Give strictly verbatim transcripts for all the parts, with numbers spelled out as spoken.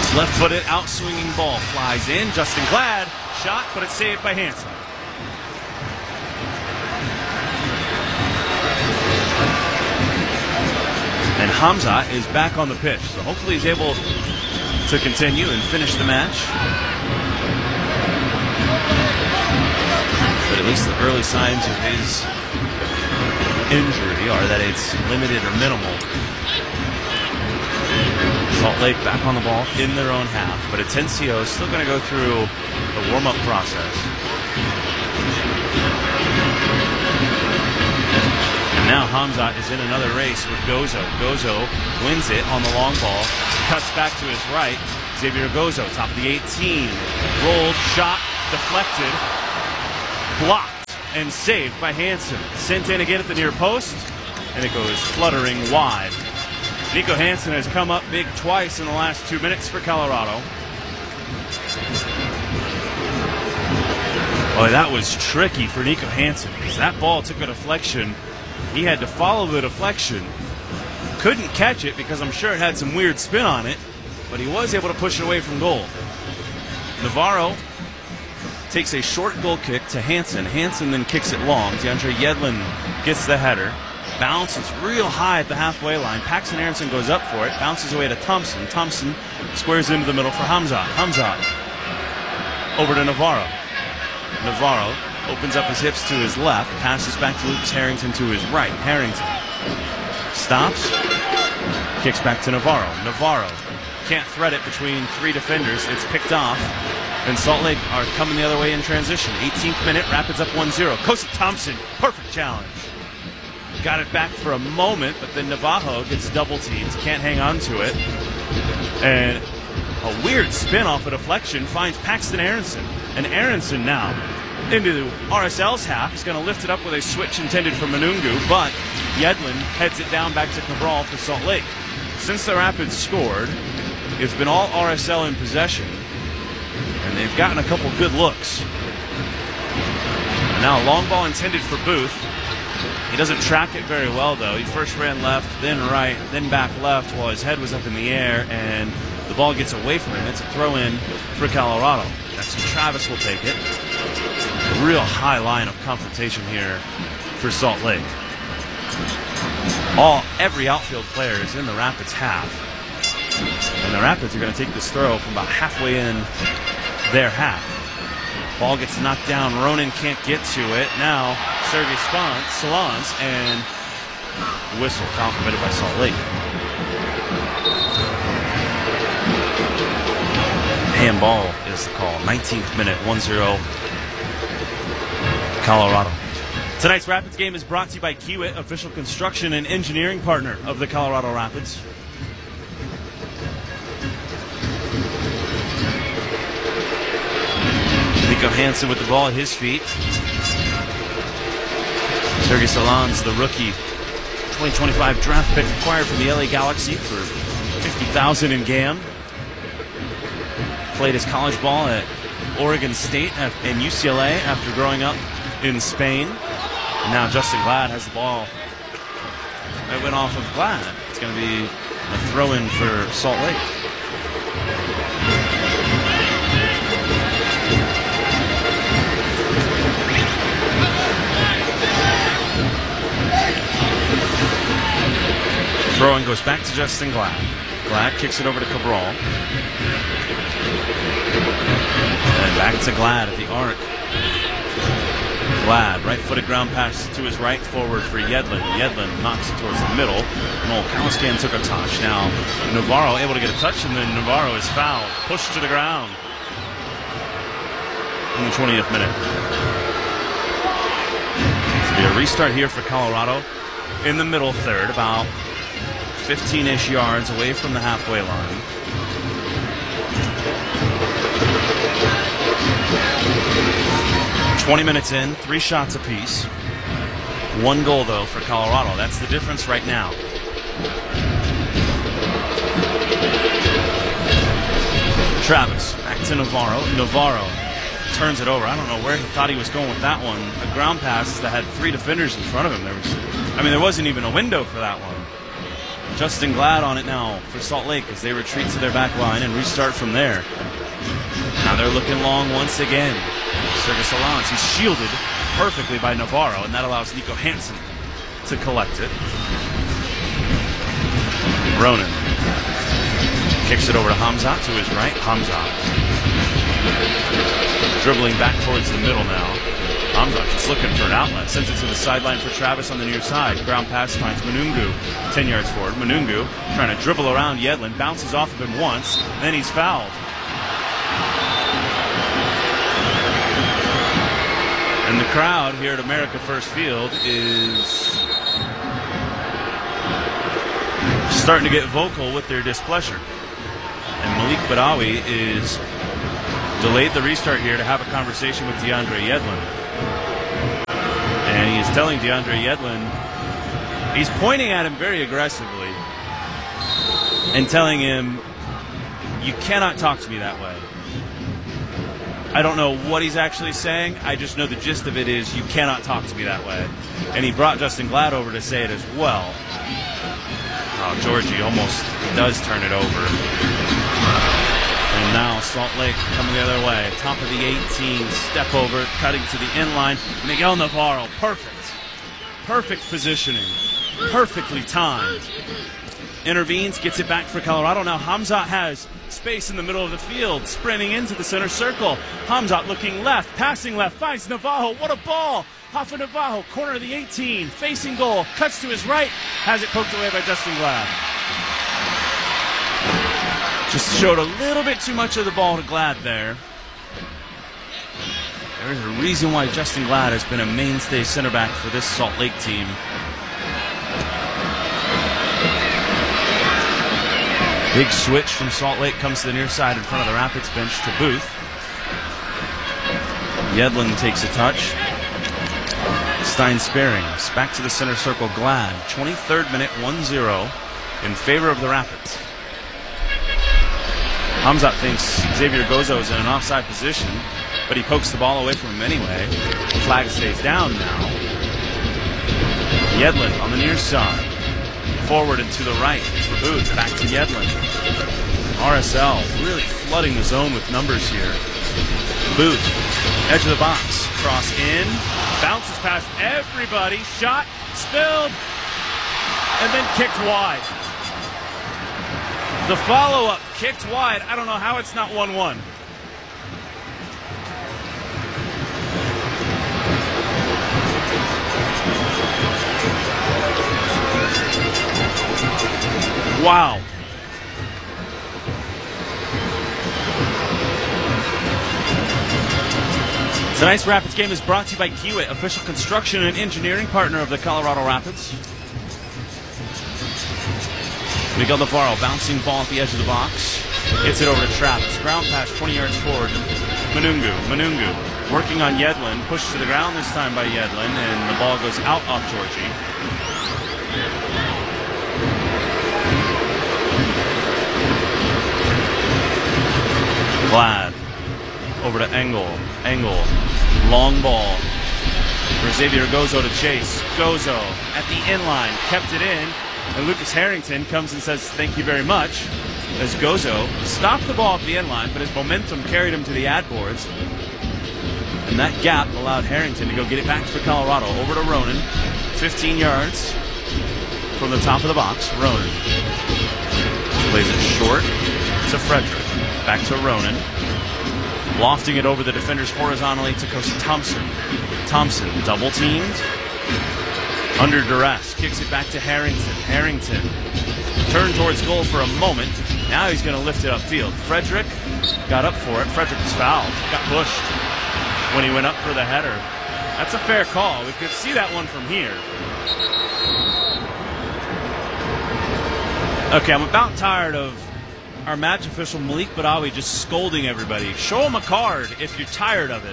Left-footed, out-swinging ball flies in. Justin Glad shot, but it's saved by Hansen. And Hamza is back on the pitch, so hopefully he's able to continue and finish the match. But at least the early signs of his injury are that it's limited or minimal. Salt Lake back on the ball in their own half, but Atencio is still going to go through the warm-up process. And now Hamza is in another race with Gozo. Gozo wins it on the long ball, cuts back to his right. Xavier Gozo, top of the eighteen, rolled, shot, deflected, blocked, and saved by Hansen. Sent in again at the near post, and it goes fluttering wide. Nico Hansen has come up big twice in the last two minutes for Colorado. Boy, that was tricky for Nico Hansen because that ball took a deflection. He had to follow the deflection. Couldn't catch it because I'm sure it had some weird spin on it, but he was able to push it away from goal. Navarro takes a short goal kick to Hansen. Hansen then kicks it long. DeAndre Yedlin gets the header. Bounces real high at the halfway line. Paxton Aronson goes up for it. Bounces away to Thompson. Thompson squares into the middle for Hamza. Hamza over to Navarro. Navarro opens up his hips to his left. Passes back to Lucas Harrington to his right. Harrington stops. Kicks back to Navarro. Navarro can't thread it between three defenders. It's picked off. And Salt Lake are coming the other way in transition. eighteenth minute. Rapids up one zero. Kosi Thompson. Perfect challenge. Got it back for a moment, but then Navajo gets double teamed, can't hang on to it. And a weird spin off a deflection finds Paxton Aronson. And Aronson now into R S L's half. He's going to lift it up with a switch intended for Manungu, but Yedlin heads it down back to Cabral for Salt Lake. Since the Rapids scored, it's been all R S L in possession, and they've gotten a couple good looks. And now a long ball intended for Booth. He doesn't track it very well, though. He first ran left, then right, then back left while his head was up in the air, and the ball gets away from him. It's a throw-in for Colorado. Jackson Travis will take it. A real high line of confrontation here for Salt Lake. All, every outfield player is in the Rapids half. And the Rapids are going to take this throw from about halfway in their half. Ball gets knocked down. Ronan can't get to it. Now, Sergey Salons, and the whistle, foul committed by Salt Lake. Handball is the call. nineteenth minute, one zero Colorado. Tonight's Rapids game is brought to you by Kiewit, official construction and engineering partner of the Colorado Rapids. Nico Hansen with the ball at his feet. Sergey Salons, the rookie, twenty twenty-five draft pick acquired from the L A Galaxy for fifty thousand dollars in G A M. Played his college ball at Oregon State and U C L A after growing up in Spain. And now Justin Glad has the ball. It went off of Glad. It's going to be a throw-in for Salt Lake. Throwing goes back to Justin Glad. Glad kicks it over to Cabral. And back to Glad at the arc. Glad, right-footed ground pass to his right forward for Yedlin. Yedlin knocks it towards the middle. Noel Kalaskan took a touch. Now Navarro able to get a touch, and then Navarro is fouled. Pushed to the ground in the twentieth minute. This will be a restart here for Colorado in the middle third, about fifteen-ish yards away from the halfway line. twenty minutes in, three shots apiece. One goal, though, for Colorado. That's the difference right now. Travis, back to Navarro. Navarro turns it over. I don't know where he thought he was going with that one. A ground pass that had three defenders in front of him. There was, I mean, there wasn't even a window for that one. Justin Glad on it now for Salt Lake as they retreat to their back line and restart from there. Now they're looking long once again. Sergis Alans, he's shielded perfectly by Navarro, and that allows Nico Hansen to collect it. Ronan kicks it over to Hamzat to his right. Hamzat dribbling back towards the middle now. Hamzat just looking for an outlet. Sends it to the sideline for Travis on the near side. Ground pass finds Manungu ten yards forward. Manungu trying to dribble around Yedlin. Bounces off of him once. Then he's fouled. And the crowd here at America First Field is starting to get vocal with their displeasure. And Malik Badawi is delayed the restart here to have a conversation with DeAndre Yedlin. And he is telling DeAndre Yedlin, he's pointing at him very aggressively and telling him, you cannot talk to me that way. I don't know what he's actually saying. I just know the gist of it is you cannot talk to me that way. And he brought Justin Glad over to say it as well. Oh, Georgie almost does turn it over. And now Salt Lake coming the other way. Top of the eighteen, step over, cutting to the inline. Miguel Navarro, perfect. Perfect positioning. Perfectly timed. Intervenes, gets it back for Colorado. Now Hamzat has space in the middle of the field, sprinting into the center circle. Hamzat looking left, passing left, finds Navarro. What a ball! Rafa Navarro, corner of the eighteen, facing goal, cuts to his right, has it poked away by Justin Glad. Just showed a little bit too much of the ball to Glad there. There's a reason why Justin Glad has been a mainstay center back for this Salt Lake team. Big switch from Salt Lake comes to the near side in front of the Rapids bench to Booth. Yedlin takes a touch. Stein Sparings back to the center circle. Glad, twenty-third minute, one zero in favor of the Rapids. Hamzat thinks Xavier Gozo is in an offside position, but he pokes the ball away from him anyway. The flag stays down now. Yedlin on the near side. Forward and to the right for Booth. Back to Yedlin. R S L really flooding the zone with numbers here. Booth, edge of the box, cross in, bounces past everybody, shot, spilled, and then kicked wide. The follow-up kicked wide. I don't know how it's not one one. Wow. Tonight's Rapids game is brought to you by Kiewit, official construction and engineering partner of the Colorado Rapids. Miguel Navarro bouncing ball at the edge of the box. Gets it over to Travis. Ground pass twenty yards forward. Manungu. Manungu working on Yedlin. Pushed to the ground this time by Yedlin, and the ball goes out off Georgie. Glad over to Engel. Engel. Long ball for Xavier Gozo to chase. Gozo at the inline. Kept it in. And Lucas Harrington comes and says thank you very much as Gozo stopped the ball at the inline, but his momentum carried him to the ad boards. And that gap allowed Harrington to go get it back for Colorado. Over to Ronan. fifteen yards from the top of the box. Ronan plays it short to Frederick. Back to Ronan. Lofting it over the defenders horizontally to Costa Thompson. Thompson double teamed. Under duress. Kicks it back to Harrington. Harrington turned towards goal for a moment. Now he's going to lift it upfield. Frederick got up for it. Frederick was fouled. Got pushed when he went up for the header. That's a fair call. We could see that one from here. Okay, I'm about tired of our match official Malik Badawi just scolding everybody. Show him a card if you're tired of it.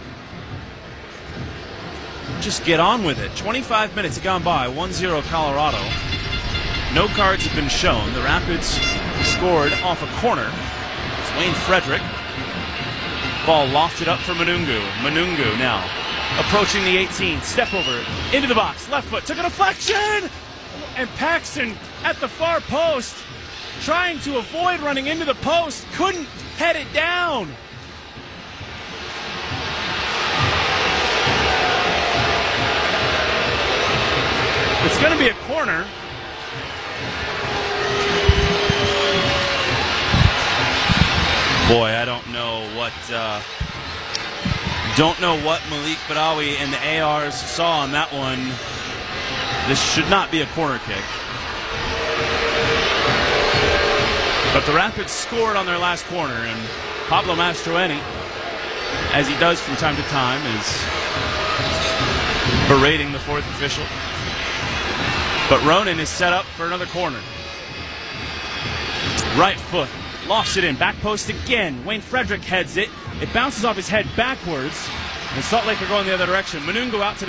Just get on with it. twenty-five minutes have gone by. one zero Colorado. No cards have been shown. The Rapids scored off a corner. It's Wayne Frederick. Ball lofted up for Manungu. Manungu now approaching the eighteen. Step over into the box. Left foot. Took a deflection. And Paxton at the far post, trying to avoid running into the post, couldn't head it down. It's going to be a corner. Boy, I don't know what uh, don't know what Malik Badawi and the A Rs saw on that one. This should not be a corner kick. But the Rapids scored on their last corner, and Pablo Mastroeni, as he does from time to time, is berating the fourth official. But Ronan is set up for another corner. Right foot. Lofts it in. Back post again. Wayne Frederick heads it. It bounces off his head backwards. And Salt Lake are going the other direction. Manungo out to the